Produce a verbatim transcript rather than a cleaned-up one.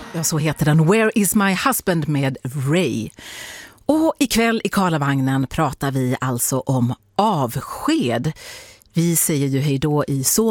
Ja, så heter den Where is my husband med Ray. Och ikväll i Karlavagnen pratar vi alltså om avsked. Vi säger ju hej då i så